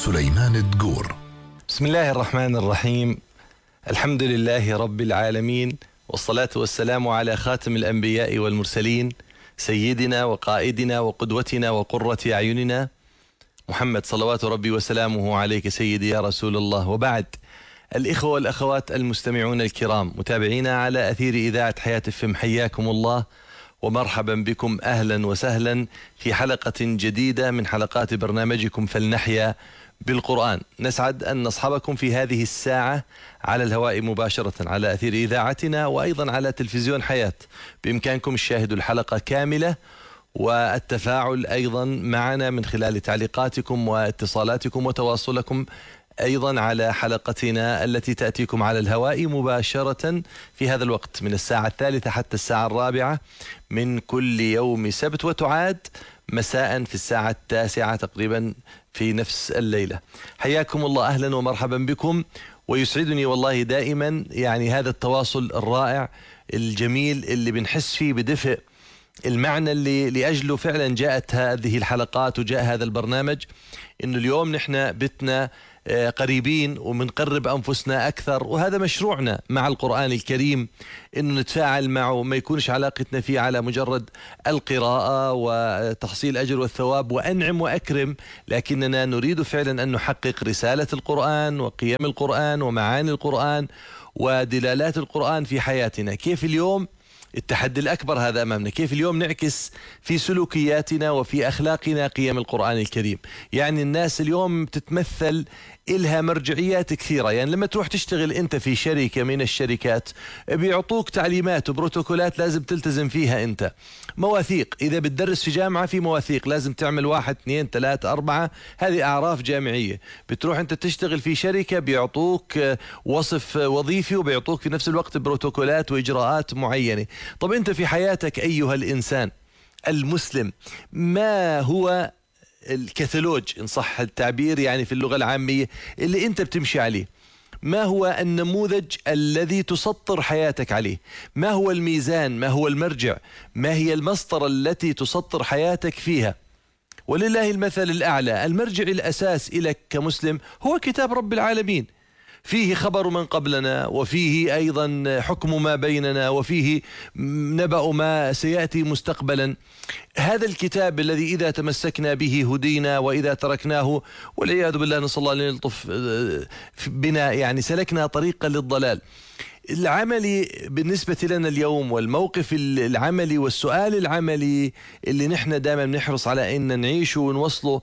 سليمان الدقور. بسم الله الرحمن الرحيم. الحمد لله رب العالمين، والصلاة والسلام على خاتم الأنبياء والمرسلين، سيدنا وقائدنا وقدوتنا وقرة أعيننا محمد، صلوات ربي وسلامه عليك سيدي يا رسول الله. وبعد، الإخوة والأخوات المستمعون الكرام، متابعينا على أثير إذاعة حياة FM، حياكم الله ومرحبا بكم، أهلا وسهلا في حلقة جديدة من حلقات برنامجكم فلنحيا بالقرآن. نسعد أن نصحبكم في هذه الساعة على الهواء مباشرة على أثير إذاعتنا، وأيضا على تلفزيون حياة. بإمكانكم الشاهد الحلقة كاملة والتفاعل أيضا معنا من خلال تعليقاتكم واتصالاتكم وتواصلكم أيضا على حلقتنا التي تأتيكم على الهواء مباشرة في هذا الوقت من الساعة 3 حتى الساعة 4 من كل يوم سبت، وتعاد مساء في الساعة 9 تقريبا في نفس الليلة. حياكم الله، أهلا ومرحبا بكم، ويسعدني والله دائما هذا التواصل الرائع الجميل اللي بنحس فيه بدفء المعنى اللي لأجله فعلا جاءت هذه الحلقات وجاء هذا البرنامج، إنه اليوم نحن بتنا قريبين ومنقرب أنفسنا أكثر، وهذا مشروعنا مع القرآن الكريم، إنه نتفاعل معه، ما يكونش علاقتنا فيه على مجرد القراءة وتحصيل أجر والثواب وأنعم وأكرم، لكننا نريد فعلا أن نحقق رسالة القرآن وقيم القرآن ومعاني القرآن ودلالات القرآن في حياتنا. كيف اليوم التحدي الأكبر هذا أمامنا، كيف اليوم نعكس في سلوكياتنا وفي أخلاقنا قيم القرآن الكريم. الناس اليوم تتمثل إلها مرجعيات كثيرة، لما تروح تشتغل أنت في شركة من الشركات بيعطوك تعليمات وبروتوكولات لازم تلتزم فيها أنت، مواثيق. إذا بتدرس في جامعة في مواثيق لازم تعمل 1 2 3 4، هذه أعراف جامعية. بتروح أنت تشتغل في شركة بيعطوك وصف وظيفي وبيعطوك في نفس الوقت بروتوكولات وإجراءات معينة. طب أنت في حياتك أيها الإنسان المسلم، ما هو الكتالوج إن صح التعبير في اللغة العامية اللي أنت بتمشي عليه؟ ما هو النموذج الذي تسطر حياتك عليه؟ ما هو الميزان؟ ما هو المرجع؟ ما هي المسطرة التي تسطر حياتك فيها؟ ولله المثل الأعلى. المرجع الأساس إليك كمسلم هو كتاب رب العالمين، فيه خبر من قبلنا، وفيه أيضا حكم ما بيننا، وفيه نبأ ما سيأتي مستقبلا. هذا الكتاب الذي إذا تمسكنا به هدينا، وإذا تركناه والعياذ بالله نسأل الله أن يلطف بنا سلكنا طريقا للضلال. العملي بالنسبة لنا اليوم، والموقف العملي والسؤال العملي اللي نحن دائما نحرص على أن نعيشه ونوصله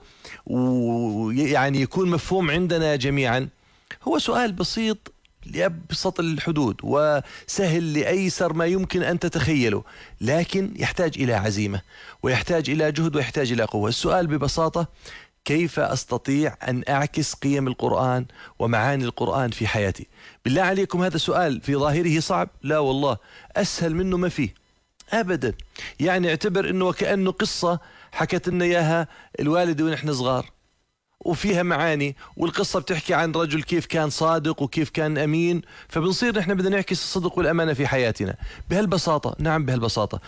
يكون مفهوم عندنا جميعا، هو سؤال بسيط لأبسط الحدود وسهل لأيسر ما يمكن أن تتخيله، لكن يحتاج إلى عزيمة ويحتاج إلى جهد ويحتاج إلى قوة. السؤال ببساطة: كيف أستطيع أن أعكس قيم القرآن ومعاني القرآن في حياتي؟ بالله عليكم، هذا سؤال في ظاهره صعب؟ لا والله، أسهل منه ما فيه أبدا. اعتبر أنه وكأنه قصة حكت لنا إياها الوالدة ونحن صغار، وفيها معاني، والقصة بتحكي عن رجل كيف كان صادق وكيف كان أمين، فبنصير نحن بدنا نعكس الصدق والأمانة في حياتنا بهالبساطة. نعم بهالبساطة،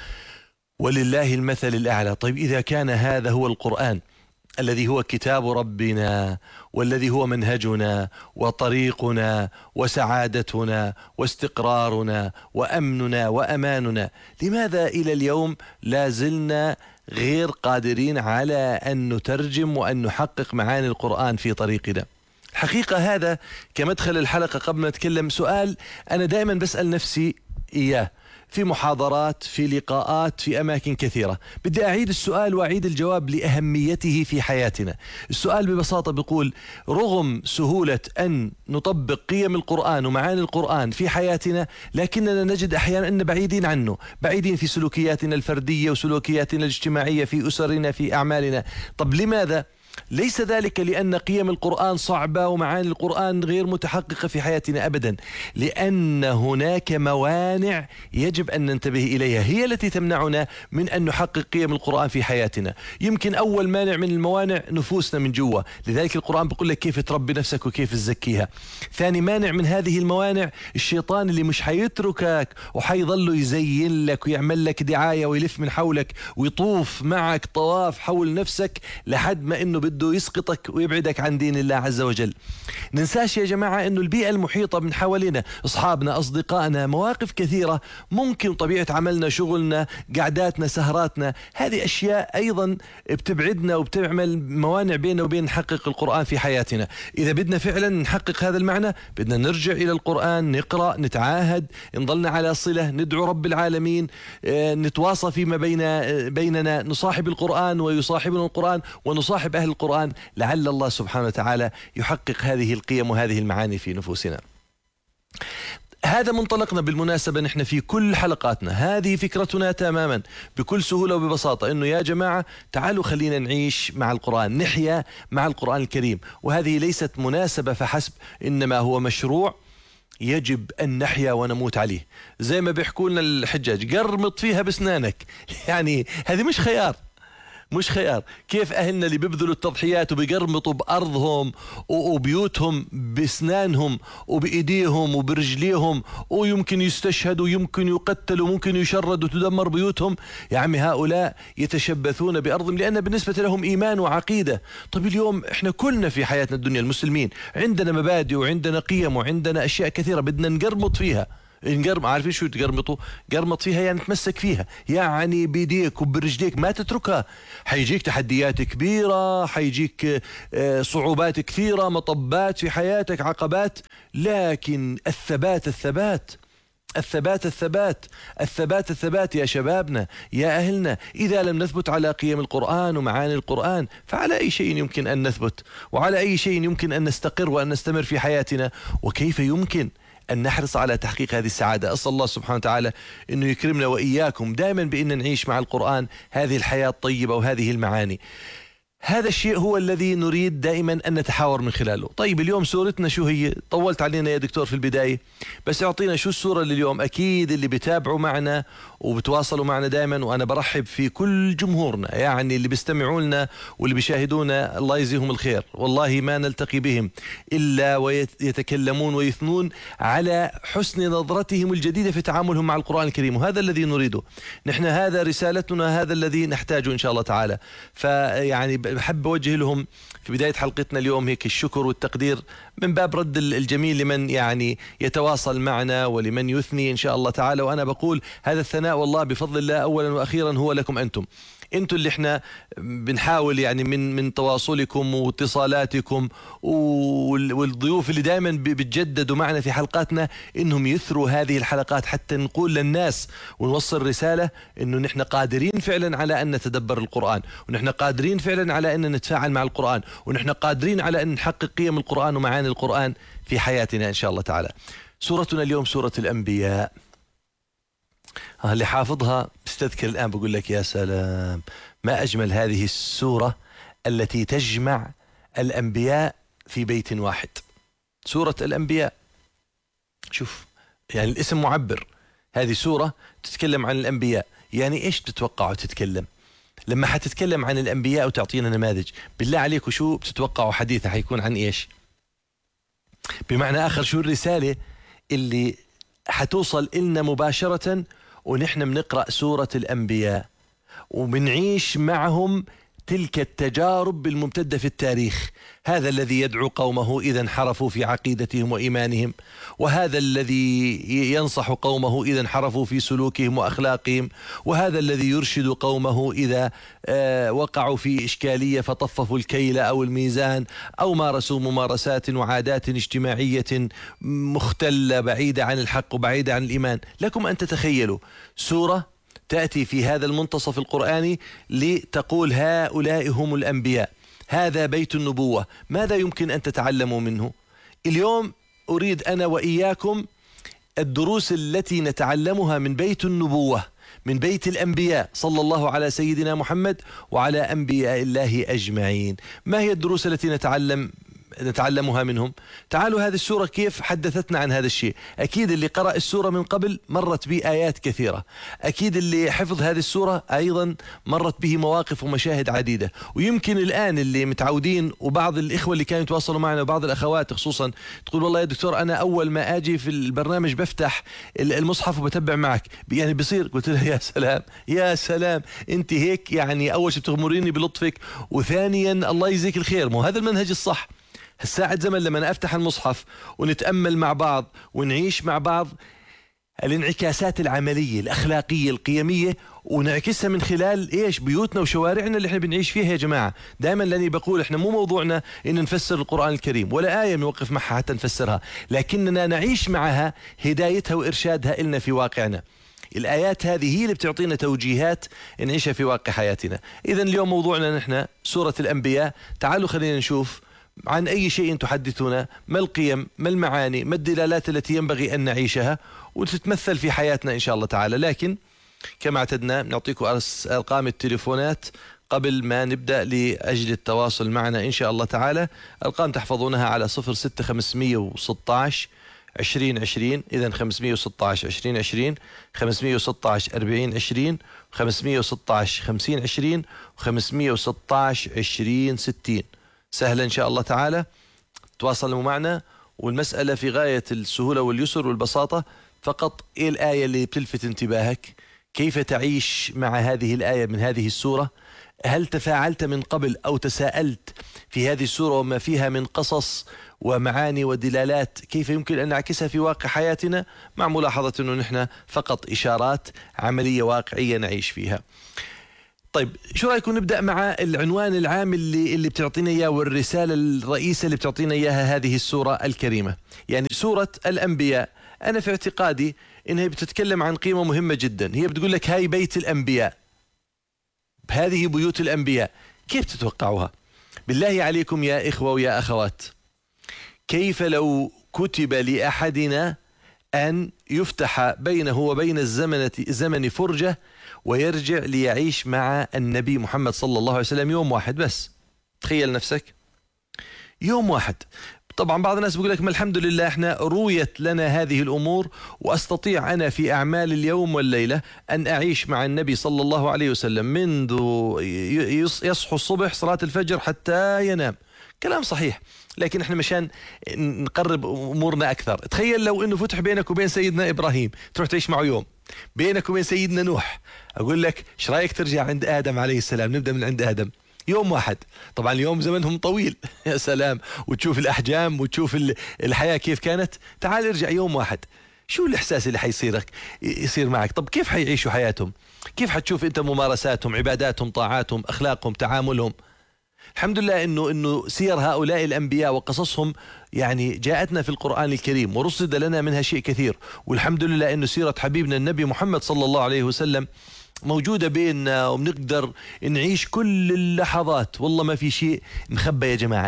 ولله المثل الأعلى. طيب إذا كان هذا هو القرآن الذي هو كتاب ربنا، والذي هو منهجنا وطريقنا وسعادتنا واستقرارنا وأمننا وأماننا، لماذا إلى اليوم لا زلنا غير قادرين على أن نترجم وأن نحقق معاني القرآن في طريقنا؟ الحقيقة هذا كمدخل الحلقة، قبل ما أتكلم، سؤال أنا دائما بسأل نفسي إياه في محاضرات، في لقاءات، في أماكن كثيرة. بدي أعيد السؤال وأعيد الجواب لأهميته في حياتنا. السؤال ببساطة بيقول: رغم سهولة أن نطبق قيم القرآن ومعاني القرآن في حياتنا، لكننا نجد أحيانا أن بعيدين عنه، بعيدين في سلوكياتنا الفردية وسلوكياتنا الاجتماعية، في أسرنا، في أعمالنا. طب لماذا؟ ليس ذلك لأن قيم القرآن صعبة ومعاني القرآن غير متحققة في حياتنا أبدا، لأن هناك موانع يجب أن ننتبه إليها، هي التي تمنعنا من أن نحقق قيم القرآن في حياتنا. يمكن أول مانع من الموانع نفوسنا من جوا، لذلك القرآن بيقول لك كيف تربي نفسك وكيف تزكيها. ثاني مانع من هذه الموانع الشيطان، اللي مش حيتركك وحيظل يزين لك ويعمل لك دعاية ويلف من حولك ويطوف معك طواف حول نفسك لحد ما إنه بده يسقطك ويبعدك عن دين الله عز وجل. ننساش يا جماعة أنه البيئة المحيطة من حوالينا، أصحابنا، أصدقائنا، مواقف كثيرة ممكن طبيعة عملنا، شغلنا، قعداتنا، سهراتنا، هذه أشياء أيضا بتبعدنا وبتعمل موانع بيننا وبين نحقق القرآن في حياتنا. إذا بدنا فعلا نحقق هذا المعنى بدنا نرجع إلى القرآن، نقرأ، نتعاهد، نضلنا على صلة، ندعو رب العالمين، نتواصى فيما بيننا، نصاحب القرآن ويصاحبنا القرآن ونصاحب أهل القرآن، لعل الله سبحانه وتعالى يحقق هذه القيم وهذه المعاني في نفوسنا. هذا منطلقنا بالمناسبة، نحن في كل حلقاتنا هذه فكرتنا تماما بكل سهولة وببساطة، أنه يا جماعة تعالوا خلينا نعيش مع القرآن، نحيا مع القرآن الكريم. وهذه ليست مناسبة فحسب، إنما هو مشروع يجب أن نحيا ونموت عليه. زي ما بيحكوا لنا الحجاج، قرمط فيها بسنانك. يعني هذه مش خيار، مش خيار. كيف أهلنا اللي بيبذلوا التضحيات وبيقرمطوا بأرضهم وبيوتهم بسنانهم وبإيديهم وبرجليهم، ويمكن يستشهدوا، يمكن يقتلوا، ممكن يشردوا، تدمر بيوتهم. يا عمي هؤلاء يتشبثون بأرضهم لأن بالنسبة لهم إيمان وعقيدة. طب اليوم إحنا كلنا في حياتنا الدنيا المسلمين عندنا مبادئ وعندنا قيم وعندنا أشياء كثيرة بدنا نقرمط فيها. عارفين شو تقرمطوا؟ قرمط فيها يعني تمسك فيها، يعني بيديك وبرجليك ما تتركها. حيجيك تحديات كبيرة، حيجيك صعوبات كثيرة، مطبات في حياتك، عقبات، لكن الثبات الثبات الثبات الثبات الثبات الثبات يا شبابنا، يا أهلنا. إذا لم نثبت على قيم القرآن ومعاني القرآن فعلى أي شيء يمكن أن نثبت، وعلى أي شيء يمكن أن نستقر وأن نستمر في حياتنا، وكيف يمكن أن نحرص على تحقيق هذه السعادة. أسأل الله سبحانه وتعالى أنه يكرمنا وإياكم دائما بأن نعيش مع القرآن هذه الحياة الطيبة وهذه المعاني. هذا الشيء هو الذي نريد دائما أن نتحاور من خلاله. طيب اليوم سورتنا شو هي؟ طولت علينا يا دكتور في البداية، بس اعطينا شو السورة لليوم. أكيد اللي بيتابعوا معنا وبتواصلوا معنا دائما، وأنا برحب في كل جمهورنا، يعني اللي بيستمعوا لنا واللي بيشاهدونا، الله يجزيهم الخير. والله ما نلتقي بهم إلا ويتكلمون ويثنون على حسن نظرتهم الجديدة في تعاملهم مع القرآن الكريم، وهذا الذي نريده نحن، هذا رسالتنا، هذا الذي نحتاجه إن شاء الله تعالى. فيعني بحب أوجه لهم في بداية حلقتنا اليوم هيك الشكر والتقدير من باب رد الجميل لمن يعني يتواصل معنا ولمن يثني إن شاء الله تعالى. وأنا بقول هذا الثناء والله بفضل الله أولا وأخيرا هو لكم أنتم اللي احنا بنحاول يعني من تواصلكم واتصالاتكم والضيوف اللي دائما بتجددوا معنا في حلقاتنا، انهم يثروا هذه الحلقات حتى نقول للناس ونوصل رسالة انه نحن قادرين فعلا على ان نتدبر القرآن، ونحن قادرين فعلا على ان نتفاعل مع القرآن، ونحن قادرين على ان نحقق قيم القرآن ومعاني القرآن في حياتنا ان شاء الله تعالى. سورتنا اليوم سورة الأنبياء. اللي حافظها بستذكر الآن بقول لك يا سلام، ما أجمل هذه السورة التي تجمع الأنبياء في بيت واحد. سورة الأنبياء، شوف يعني الاسم معبر. هذه سورة تتكلم عن الأنبياء، يعني إيش بتتوقعوا تتكلم لما حتتكلم عن الأنبياء وتعطينا نماذج؟ بالله عليكم شو بتتوقعوا حديثها حيكون عن إيش؟ بمعنى آخر شو الرسالة اللي حتوصل إلنا مباشرة ونحن بنقرأ سورة الأنبياء وبنعيش معهم تلك التجارب الممتدة في التاريخ؟ هذا الذي يدعو قومه إذا انحرفوا في عقيدتهم وإيمانهم، وهذا الذي ينصح قومه إذا انحرفوا في سلوكهم وأخلاقهم، وهذا الذي يرشد قومه إذا وقعوا في إشكالية فطففوا الكيل أو الميزان، أو مارسوا ممارسات وعادات اجتماعية مختلة بعيدة عن الحق وبعيدة عن الإيمان. لكم أن تتخيلوا سورة تأتي في هذا المنتصف القرآني لتقول هؤلاء هم الأنبياء، هذا بيت النبوة. ماذا يمكن أن تتعلموا منه؟ اليوم أريد أنا وإياكم الدروس التي نتعلمها من بيت النبوة، من بيت الأنبياء، صلى الله على سيدنا محمد وعلى أنبياء الله أجمعين. ما هي الدروس التي نتعلمها منهم. تعالوا هذه السورة كيف حدثتنا عن هذا الشيء. أكيد اللي قرأ السورة من قبل مرت به آيات كثيرة، أكيد اللي حفظ هذه السورة أيضا مرت به مواقف ومشاهد عديدة. ويمكن الآن اللي متعودين، وبعض الإخوة اللي كانوا يتواصلوا معنا وبعض الأخوات خصوصا تقول والله يا دكتور أنا أول ما أجي في البرنامج بفتح المصحف وبتبع معك، يعني بصير. قلت لها يا سلام يا سلام، أنت هيك يعني أول شيء بتغمريني بلطفك، وثانيا الله يجزيك الخير. مو هذا المنهج الصح. الساعة زمن لما أنا أفتح المصحف ونتأمل مع بعض ونعيش مع بعض الانعكاسات العملية الأخلاقية القيمية، ونعكسها من خلال إيش؟ بيوتنا وشوارعنا اللي احنا بنعيش فيها يا جماعة. دائما لاني بقول احنا مو موضوعنا إن نفسر القرآن الكريم ولا آية نوقف معها حتى نفسرها، لكننا نعيش معها هدايتها وإرشادها إلنا في واقعنا. الآيات هذه هي اللي بتعطينا توجيهات نعيشها في واقع حياتنا. إذن اليوم موضوعنا نحن سورة الأنبياء. تعالوا خلينا نشوف عن أي شيء تحدثنا، ما القيم، ما المعاني، ما الدلالات التي ينبغي أن نعيشها وتتمثل في حياتنا إن شاء الله تعالى. لكن كما اعتدنا نعطيكم أرقام التليفونات قبل ما نبدأ لأجل التواصل معنا إن شاء الله تعالى. أرقام تحفظونها على 06516 2020. إذا 516 2020، 516 4020، 516 5020، و516 2060. سهلة إن شاء الله تعالى. تواصلوا معنا والمسألة في غاية السهولة واليسر والبساطة. فقط إيه الآية اللي بتلفت انتباهك؟ كيف تعيش مع هذه الآية من هذه السورة؟ هل تفاعلت من قبل أو تساءلت في هذه السورة وما فيها من قصص ومعاني ودلالات كيف يمكن أن نعكسها في واقع حياتنا، مع ملاحظة أنه نحن فقط إشارات عملية واقعية نعيش فيها. طيب شو رأيكم نبدأ مع العنوان العام اللي بتعطينا إياه، والرسالة الرئيسة اللي بتعطينا إياها هذه السورة الكريمة. يعني سورة الأنبياء أنا في اعتقادي إنها بتتكلم عن قيمة مهمة جدا. هي بتقول لك هاي بيت الأنبياء، هذه بيوت الأنبياء. كيف تتوقعوها؟ بالله عليكم يا إخوة ويا أخوات، كيف لو كتب لأحدنا أن يفتح بينه وبين الزمن فرجة ويرجع ليعيش مع النبي محمد صلى الله عليه وسلم يوم واحد بس؟ تخيل نفسك يوم واحد. طبعا بعض الناس بيقول لك ما الحمد لله احنا رويت لنا هذه الأمور، وأستطيع أنا في أعمال اليوم والليلة أن أعيش مع النبي صلى الله عليه وسلم منذ يصحو الصبح صلاة الفجر حتى ينام. كلام صحيح، لكن احنا مشان نقرب أمورنا أكثر، تخيل لو أنه فتح بينك وبين سيدنا إبراهيم تروح تعيش معه يوم، بينك وبين سيدنا نوح. أقول لك ايش رايك ترجع عند آدم عليه السلام، نبدأ من عند آدم يوم واحد. طبعا اليوم زمنهم طويل يا سلام، وتشوف الأحجام وتشوف الحياة كيف كانت. تعال ارجع يوم واحد، شو الإحساس اللي يصير معك؟ طب كيف حيعيشوا حياتهم؟ كيف حتشوف أنت ممارساتهم، عباداتهم، طاعاتهم، أخلاقهم، تعاملهم؟ الحمد لله إنه سير هؤلاء الأنبياء وقصصهم يعني جاءتنا في القرآن الكريم ورصد لنا منها شيء كثير. والحمد لله إنه سيرة حبيبنا النبي محمد صلى الله عليه وسلم موجودة بيننا وبنقدر نعيش كل اللحظات. والله ما في شيء مخبى يا جماعة.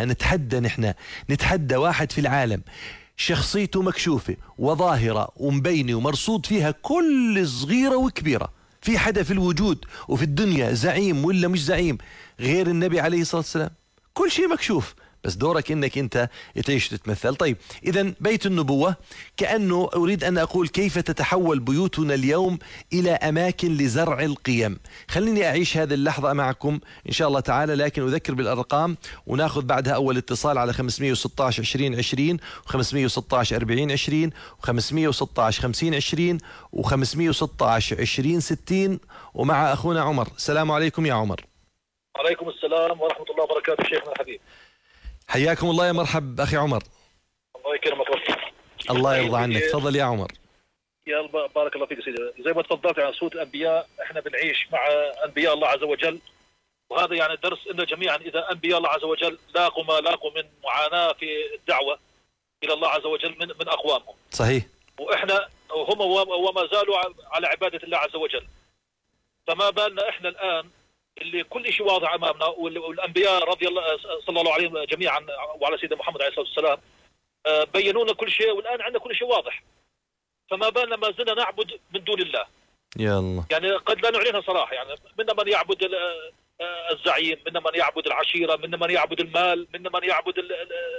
نتحدى واحد في العالم شخصيته مكشوفة وظاهرة ومبينة ومرصود فيها كل صغيرة وكبيرة. في حدا في الوجود وفي الدنيا زعيم ولا مش زعيم غير النبي عليه الصلاة والسلام؟ كل شيء مكشوف، بس دورك انك انت تعيش وتتمثل. طيب اذا بيت النبوة كأنه اريد ان اقول كيف تتحول بيوتنا اليوم الى اماكن لزرع القيم. خليني اعيش هذه اللحظة معكم ان شاء الله تعالى، لكن اذكر بالارقام وناخذ بعدها اول اتصال على 516 2020، و516 4020، و516 5020، و516 2060. ومع اخونا عمر. السلام عليكم يا عمر. وعليكم السلام ورحمة الله وبركاته شيخنا الحبيب. حياكم الله يا مرحب أخي عمر. الله يكرمك ربي. الله يرضى عنك. تفضل يا عمر. يا بارك الله فيك سيدي. زي ما تفضلت عن سورة الأنبياء، احنا بنعيش مع أنبياء الله عز وجل، وهذا يعني درس إن جميعا إذا أنبياء الله عز وجل لاقوا ما لاقوا من معاناة في الدعوة إلى الله عز وجل من أقوامهم. صحيح. وإحنا هم وما زالوا على عبادة الله عز وجل. فما بالنا إحنا الآن اللي كل شيء واضح امامنا، والانبياء رضي الله صلى الله عليهم جميعا وعلى سيدنا محمد عليه الصلاه والسلام بينوا لنا كل شيء، والان عندنا كل شيء واضح. فما بالنا ما زلنا نعبد من دون الله. يا الله. يعني قد لا نعلنها صراحه، يعني منا من يعبد الزعيم، منا من يعبد العشيره، منا من يعبد المال، منا من يعبد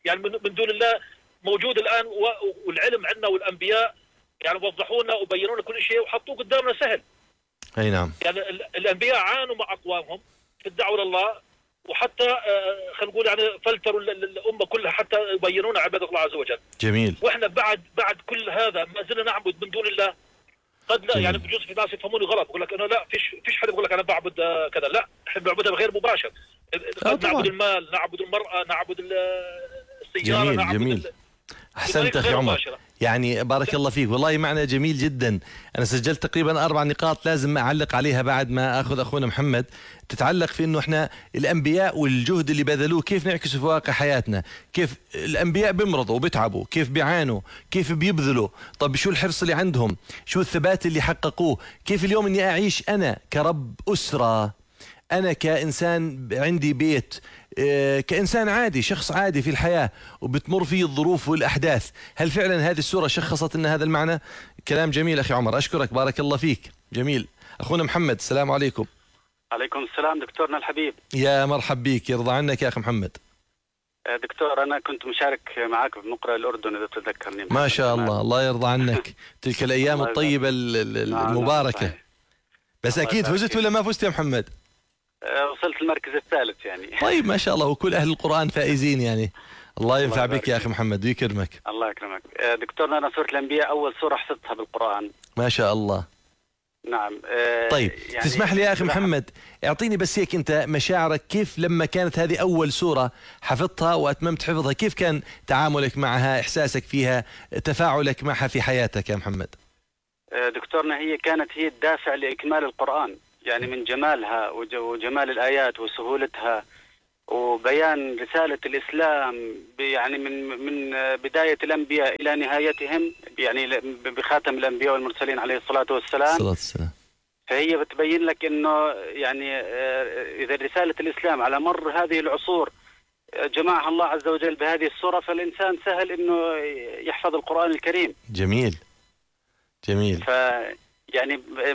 يعني من دون الله موجود الآن، والعلم عندنا والأنبياء يعني وضحوا لنا وبينوا لنا كل شيء وحطوه قدامنا سهل. أي نعم. يعني الأنبياء عانوا مع أقوامهم في الدعوة لله، وحتى خلينا نقول يعني فلتروا الأمة كلها حتى يبينون عبادة الله عز وجل. جميل. وإحنا بعد كل هذا ما زلنا نعبد من دون الله. قد لا يعني بجوز في ناس يفهموني غلط، يقول لك انه لا فيش حد يقول لك انا بعبد كذا، لا احنا بنعبدها بغير مباشر. قد نعبد المال، نعبد المرأة، نعبد السيارة، جميل نعبد جميل. أحسنت أخي عمر، يعني بارك الله فيك، والله معنى جميل جدا. أنا سجلت تقريبا 4 نقاط لازم أعلق عليها بعد ما أخذ أخونا محمد، تتعلق في أنه إحنا الأنبياء والجهد اللي بذلوه كيف نعكسه في واقع حياتنا. كيف الأنبياء بيمرضوا وبيتعبوا، كيف بيعانوا، كيف بيبذلوا، طب شو الحرص اللي عندهم، شو الثبات اللي حققوه. كيف اليوم أني أعيش أنا كرب أسرة، أنا كإنسان عندي بيت، كإنسان عادي، شخص عادي في الحياة وبتمر فيه الظروف والأحداث. هل فعلا هذه السورة شخصت لنا هذا المعنى؟ كلام جميل أخي عمر، أشكرك بارك الله فيك. جميل. أخونا محمد، السلام عليكم. عليكم السلام دكتورنا الحبيب. يا مرحب بك، يرضى عنك يا أخي محمد. دكتور أنا كنت مشارك معك بمقرأ الأردن إذا تتذكرني. ما شاء الله، الله يرضى عنك. تلك الأيام الطيبة المباركة. بس أكيد فزت ولا ما فزت يا محمد؟ وصلت المركز الثالث يعني. طيب ما شاء الله، وكل أهل القرآن فائزين يعني. الله ينفع بك يا أخي محمد ويكرمك. الله يكرمك. دكتورنا أنا سورة الأنبياء أول سورة حفظتها بالقرآن. ما شاء الله. نعم. طيب يعني تسمح لي يا أخي محمد، اعطيني بس هيك أنت مشاعرك كيف لما كانت هذه أول سورة حفظتها وأتممت حفظها، كيف كان تعاملك معها، إحساسك فيها، تفاعلك معها في حياتك يا محمد؟ دكتورنا هي كانت هي الدافع لإكمال القرآن، يعني من جمالها وجمال الآيات وسهولتها وبيان رسالة الإسلام، يعني من بداية الأنبياء إلى نهايتهم، يعني بخاتم الأنبياء والمرسلين عليه الصلاة والسلام. فهي بتبين لك إنه يعني إذا رسالة الإسلام على مر هذه العصور جمعها الله عز وجل بهذه السورة، فالإنسان سهل إنه يحفظ القرآن الكريم. جميل جميل. يعني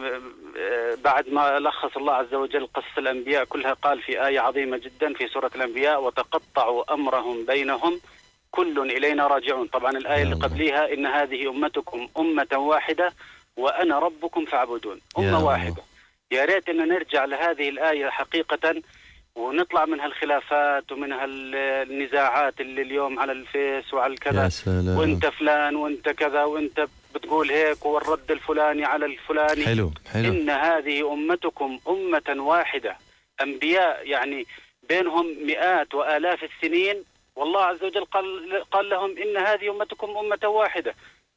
بعد ما لخص الله عز وجل قصة الأنبياء كلها قال في آية عظيمة جدا في سورة الأنبياء: وتقطعوا أمرهم بينهم كل إلينا راجعون. طبعا الآية اللي قبليها: إن هذه أمتكم أمة واحدة وأنا ربكم فاعبدون. أمة واحدة. يا ريت أن نرجع لهذه الآية حقيقة ونطلع من هالخلافات ومن هالنزاعات اللي اليوم على الفيس وعلى الكذا، وانت فلان وانت كذا وانت بتقول هيك والرد الفلاني على الفلاني. حلو حلو. إن هذه أمتكم أمة واحدة، أنبياء يعني بينهم مئات وآلاف السنين، والله عز وجل قال لهم إن هذه أمتكم أمة واحدة.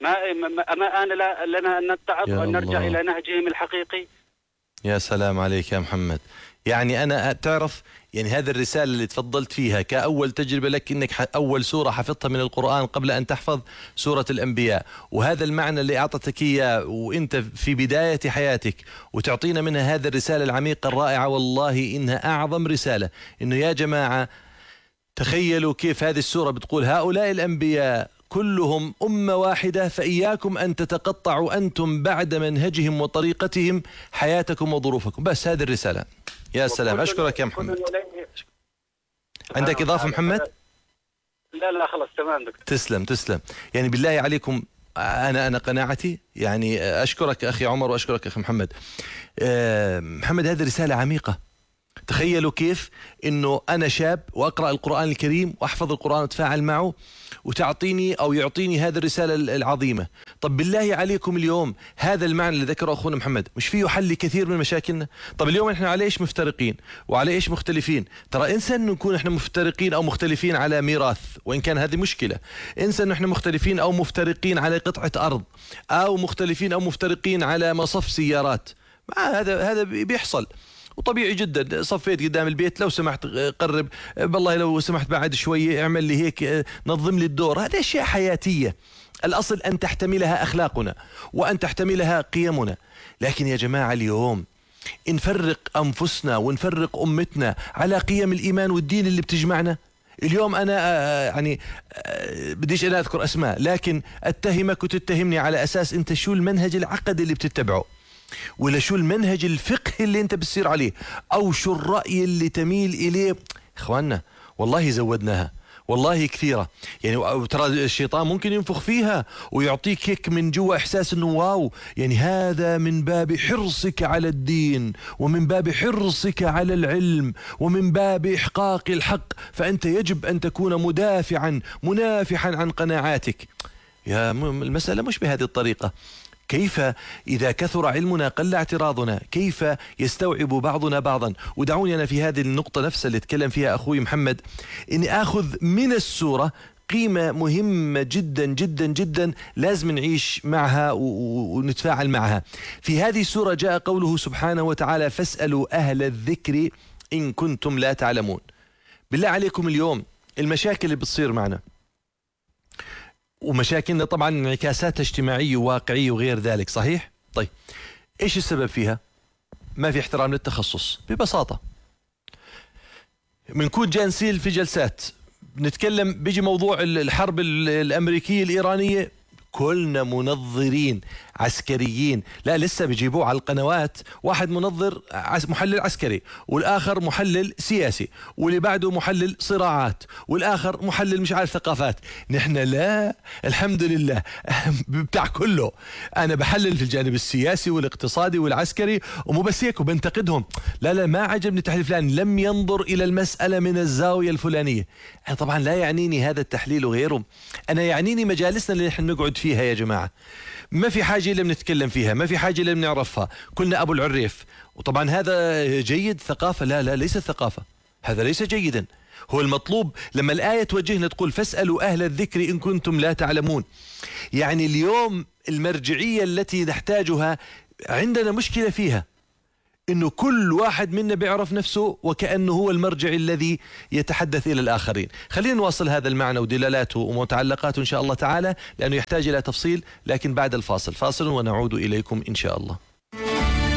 ما آن لنا أن نتعظ وأن نرجع إلى نهجهم الحقيقي. يا سلام عليك يا محمد. يعني أنا تعرف يعني هذه الرسالة اللي تفضلت فيها كأول تجربة لك، إنك أول سورة حفظتها من القرآن قبل أن تحفظ سورة الأنبياء، وهذا المعنى اللي أعطتك إياه وإنت في بداية حياتك، وتعطينا منها هذه الرسالة العميقة الرائعة. والله إنها أعظم رسالة، إنه يا جماعة تخيلوا كيف هذه السورة بتقول: هؤلاء الأنبياء كلهم أمة واحدة، فإياكم أن تتقطعوا أنتم بعد منهجهم وطريقتهم حياتكم وظروفكم. بس هذه الرسالة. يا سلام، أشكرك يا محمد. عندك إضافة محمد؟ لا خلاص تمام دكتور. تسلم تسلم. يعني بالله عليكم أنا قناعتي، يعني أشكرك أخي عمر وأشكرك أخي محمد. محمد هذه رسالة عميقة. تخيلوا كيف إنه أنا شاب وأقرأ القرآن الكريم وأحفظ القرآن وأتفاعل معه، وتعطيني أو يعطيني هذه الرسالة العظيمة. طب بالله عليكم اليوم هذا المعنى اللي ذكره أخونا محمد مش فيه حل كثير من مشاكلنا؟ طب اليوم إحنا على إيش مفترقين وعلى إيش مختلفين؟ ترى انسى إنه نكون إحنا مفترقين أو مختلفين على ميراث، وإن كان هذه مشكلة. انسى إنه إحنا مختلفين أو مفترقين على قطعة أرض، أو مختلفين أو مفترقين على مصف سيارات. هذا بيحصل وطبيعي جدا. صفيت قدام البيت، لو سمحت قرب، بالله لو سمحت بعد شوية اعمل لي هيك، نظم لي الدور. هذه أشياء حياتية، الأصل أن تحتملها أخلاقنا وأن تحتملها قيمنا. لكن يا جماعة اليوم نفرق أنفسنا ونفرق أمتنا على قيم الإيمان والدين اللي بتجمعنا. اليوم أنا يعني بديش أنا أذكر أسماء، لكن أتهمك وتتهمني على أساس أنت شو المنهج العقدي اللي بتتبعه، ولا شو المنهج الفقهي اللي انت بتصير عليه، او شو الرأي اللي تميل اليه. اخواننا والله زودناها، والله كثيرة يعني. ترى الشيطان ممكن ينفخ فيها ويعطيك هيك من جوا إحساس أنه واو، يعني هذا من باب حرصك على الدين ومن باب حرصك على العلم ومن باب إحقاق الحق، فأنت يجب أن تكون منافحا عن قناعاتك. يا المسألة مش بهذه الطريقة. كيف إذا كثر علمنا قل اعتراضنا؟ كيف يستوعب بعضنا بعضا؟ ودعوني أنا في هذه النقطة نفسها اللي تكلم فيها أخوي محمد إني أخذ من السورة قيمة مهمة جدا جدا جدا لازم نعيش معها ونتفاعل معها. في هذه السورة جاء قوله سبحانه وتعالى: فاسألوا أهل الذكر إن كنتم لا تعلمون. بالله عليكم اليوم المشاكل اللي بتصير معنا ومشاكلنا طبعا انعكاساتها اجتماعية وواقعية وغير ذلك، صحيح؟ طيب ايش السبب فيها؟ ما في احترام للتخصص ببساطة. بنكون جالسين في جلسات بنتكلم، بيجي موضوع الحرب الأمريكية الإيرانية، كلنا منظرين عسكريين، لا لسه بيجيبوه على القنوات واحد منظر محلل عسكري والآخر محلل سياسي واللي بعده محلل صراعات والآخر محلل مش عارف ثقافات. نحن لا الحمد لله بتاع كله. أنا بحلل في الجانب السياسي والاقتصادي والعسكري ومو بس هيك وبنتقدهم. لا ما عجبني تحليل فلان، لم ينظر إلى المسألة من الزاوية الفلانية. أنا طبعا لا يعنيني هذا التحليل وغيره، أنا يعنيني مجالسنا اللي نحن نقعد فيها يا جماعة. ما في حاجة اللي بنتكلم فيها، ما في حاجة اللي بنعرفها، كلنا أبو العريف. وطبعا هذا جيد ثقافة؟ لا ليس ثقافة، هذا ليس جيدا. هو المطلوب لما الآية توجهنا تقول فاسألوا أهل الذكر إن كنتم لا تعلمون، يعني اليوم المرجعية التي نحتاجها عندنا مشكلة فيها إنه كل واحد منا بيعرف نفسه وكأنه هو المرجع الذي يتحدث إلى الآخرين. خلينا نواصل هذا المعنى ودلالته ومتعلقاته إن شاء الله تعالى، لأنه يحتاج إلى تفصيل، لكن بعد الفاصل. فاصل ونعود إليكم إن شاء الله.